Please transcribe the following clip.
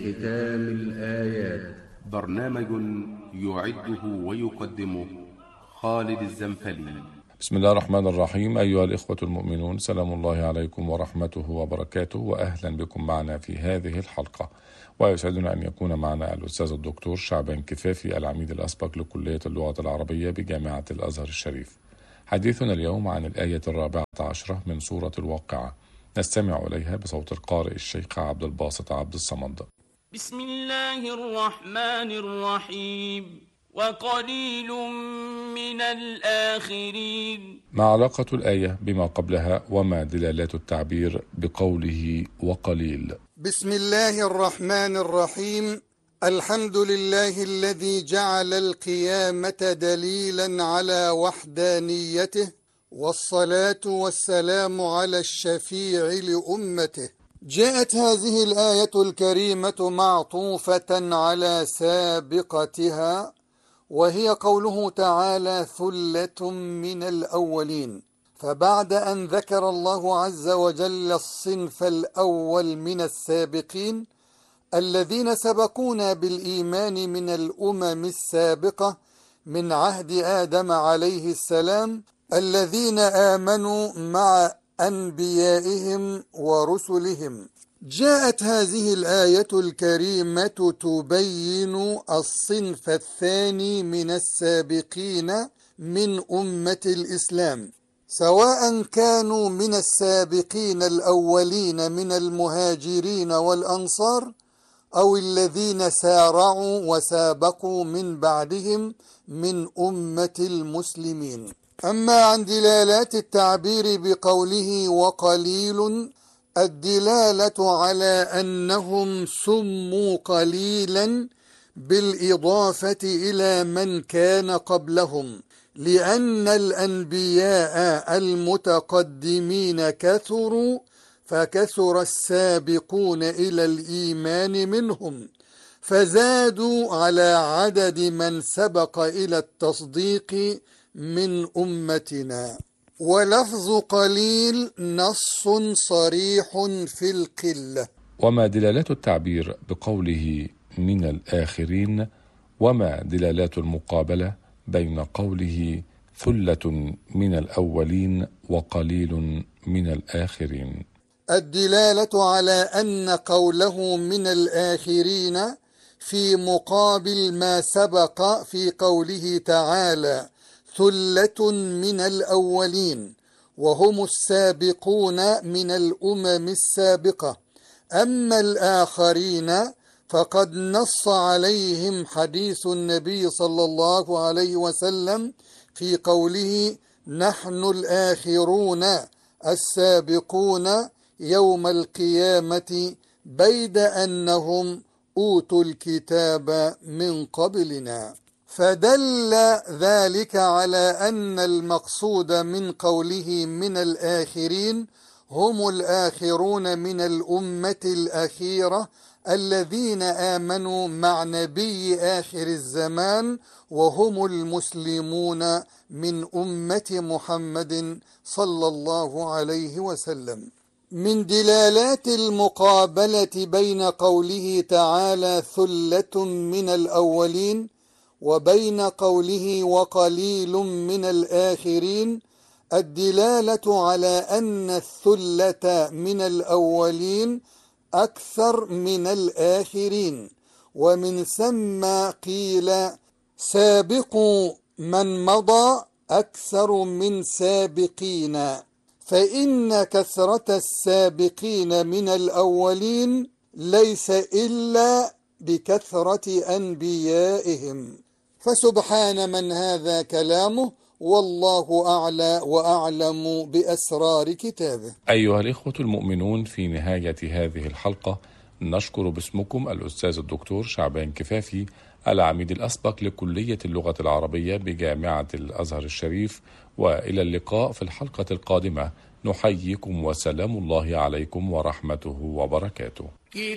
ختام الآيات. برنامج يعده ويقدمه خالد الزنفلي. بسم الله الرحمن الرحيم. أيها الإخوة المؤمنون، سلام الله عليكم ورحمته وبركاته، وأهلا بكم معنا في هذه الحلقة. ويسعدنا أن يكون معنا الأستاذ الدكتور شعبان كفافي، العميد الأسبق لكلية اللغة العربية بجامعة الأزهر الشريف. حديثنا اليوم عن الآية 14 من سورة الواقعة، نستمع إليها بصوت القارئ الشيخ عبد الباسط عبد الصمد. بسم الله الرحمن الرحيم. وقليل من الآخرين. ما علاقة الآية بما قبلها وما دلالات التعبير بقوله وقليل؟ بسم الله الرحمن الرحيم. الحمد لله الذي جعل القيامة دليلا على وحدانيته، والصلاة والسلام على الشفيع لأمته. جاءت هذه الآية الكريمة معطوفة على سابقتها، وهي قوله تعالى ثلة من الأولين. فبعد أن ذكر الله عز وجل الصنف الأول من السابقين الذين سبقونا بالإيمان من الأمم السابقة من عهد آدم عليه السلام، الذين آمنوا مع أنبيائهم ورسلهم، جاءت هذه الآية الكريمة تبين الصنف الثاني من السابقين من أمة الإسلام، سواء كانوا من السابقين الأولين من المهاجرين والأنصار، أو الذين سارعوا وسابقوا من بعدهم من أمة المسلمين. أما عن دلالات التعبير بقوله وقليل، الدلالة على أنهم سموا قليلا بالإضافة إلى من كان قبلهم، لأن الأنبياء المتقدمين كثروا، فكثر السابقون إلى الإيمان منهم، فزادوا على عدد من سبق إلى التصديق من أمتنا. ولفظ قليل نص صريح في القلة. وما دلالات التعبير بقوله من الآخرين، وما دلالات المقابلة بين قوله ثلة من الأولين وقليل من الآخرين؟ الدلالة على أن قوله من الآخرين في مقابل ما سبق في قوله تعالى ثلة من الأولين، وهم السابقون من الأمم السابقة. أما الآخرين فقد نص عليهم حديث النبي صلى الله عليه وسلم في قوله نحن الآخرون السابقون يوم القيامة بيد أنهم أوتوا الكتاب من قبلنا. فدل ذلك على أن المقصود من قوله من الآخرين هم الآخرون من الأمة الأخيرة الذين آمنوا مع نبي آخر الزمان، وهم المسلمون من أمة محمد صلى الله عليه وسلم. من دلالات المقابلة بين قوله تعالى ثلة من الأولين وبين قوله وقليل من الآخرين الدلالة على أن الثلة من الأولين أكثر من الآخرين، ومن ثم قيل سابقوا من مضى أكثر من سابقين، فإن كثرة السابقين من الأولين ليس إلا بكثرة أنبيائهم. فسبحان من هذا كلامه، والله أعلى وأعلم بأسرار كتابه. أيها الإخوة المؤمنون، في نهاية هذه الحلقة نشكر باسمكم الأستاذ الدكتور شعبان كفافي، العميد الأسبق لكلية اللغة العربية بجامعة الأزهر الشريف، وإلى اللقاء في الحلقة القادمة. نحييكم وسلام الله عليكم ورحمته وبركاته.